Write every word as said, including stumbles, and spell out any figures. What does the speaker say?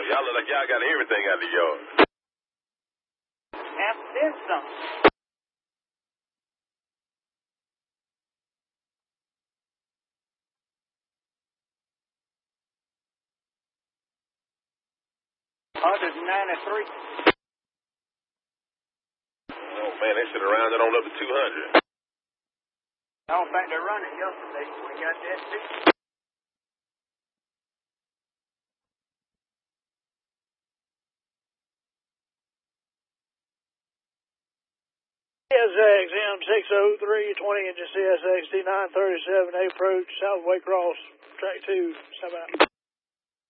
Y'all look like y'all got everything out of the yard. Half then some. one ninety-three. Oh, man, they should have rounded on up to two hundred. I don't think they're running yesterday. We got that too. C S X M six oh three, twenty inches C S X D nine thirty-seven, approach South Waycross, track two, stop out.